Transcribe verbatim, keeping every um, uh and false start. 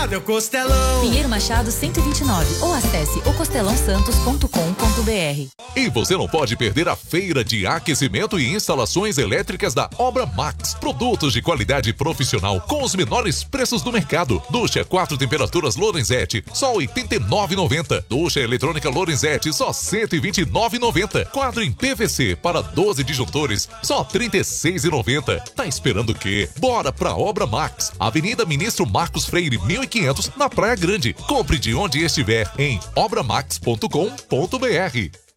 meu Costelão. Pinheiro Machado cento e vinte e nove ou acesse o costelão santos ponto com ponto br. E você não pode perder a feira de aquecimento e instalações elétricas da Obra Max. Produtos de qualidade profissional com os menores preços do mercado. Ducha quatro temperaturas Lorenzetti, só oitenta e nove reais e noventa centavos. Ducha eletrônica Lorenzetti, só cento e vinte e nove reais e noventa centavos. Quadro em P V C para doze disjuntores, só trinta e seis reais e noventa centavos. Tá esperando o quê? Bora pra Obra Max. Avenida Ministro Marcos Freire, mil e quinhentos, na Praia Grande. Compre de onde estiver em obramax ponto com ponto br.